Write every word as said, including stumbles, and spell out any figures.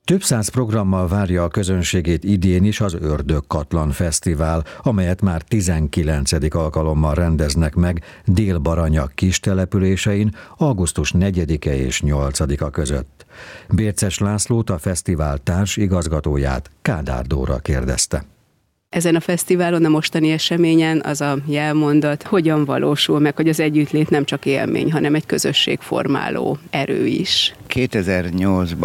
Több száz programmal várja a közönségét idén is az Ördögkatlan Fesztivál, amelyet már tizenkilencedik alkalommal rendeznek meg Dél-Baranya kistelepülésein augusztus negyedike és nyolcadika között. Bérces Lászlót, a fesztivál társigazgatóját, Kádár Dóra kérdezte. Ezen a fesztiválon, a mostani eseményen az a jelmondat hogyan valósul meg, hogy az együttlét nem csak élmény, hanem egy közösségformáló erő is. kétezer-nyolcban